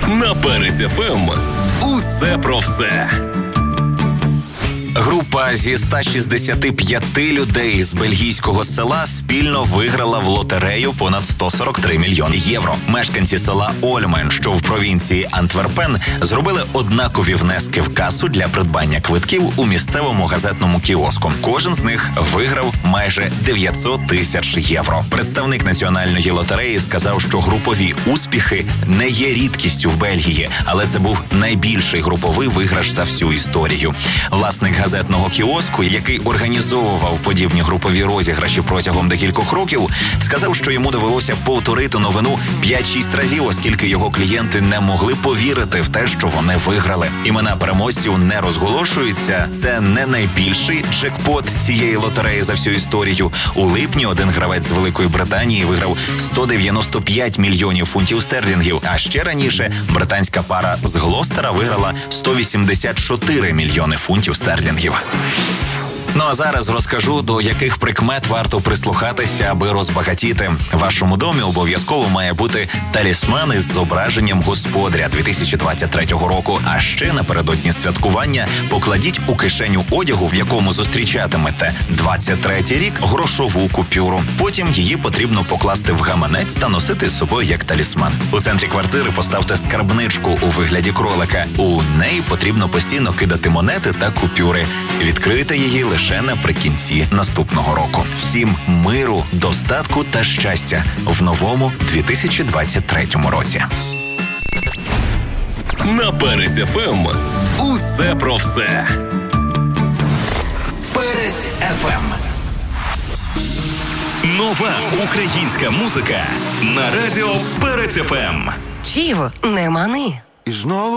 На Перець ФМ. Усе про все. Група зі 165 людей з бельгійського села спільно виграла в лотерею понад 143 мільйони євро. Мешканці села Ольмен, що в провінції Антверпен, зробили однакові внески в касу для придбання квитків у місцевому газетному кіоску. Кожен з них виграв майже 900 тисяч євро. Представник національної лотереї сказав, що групові успіхи не є рідкістю в Бельгії, але це був найбільший груповий виграш за всю історію. Власник газетного кіоску, який організовував подібні групові розіграші протягом декількох років, сказав, що йому довелося повторити новину 5-6 разів, оскільки його клієнти не могли повірити в те, що вони виграли. Імена переможців не розголошуються. Це не найбільший джекпот цієї лотереї за всю історію. У липні один гравець з Великої Британії виграв 195 мільйонів фунтів стерлінгів, а ще раніше британська пара з Глостера виграла 184 мільйони фунтів стерлінгів. Ну а зараз розкажу, до яких прикмет варто прислухатися, аби розбагатіти. В вашому домі обов'язково має бути талісман із зображенням господаря 2023 року. А ще напередодні святкування покладіть у кишеню одягу, в якому зустрічатимете 23-й рік, грошову купюру. Потім її потрібно покласти в гаманець та носити з собою як талісман. У центрі квартири поставте скарбничку у вигляді кролика. У неї потрібно постійно кидати монети та купюри. Відкрийте її лише наприкінці наступного року. Всім миру, достатку та щастя в новому 2023 році. На Перець ФМ. Усе про все. Перець ФМ. Нова українська музика на радіо Перець ФМ. Чів, не мани. І знову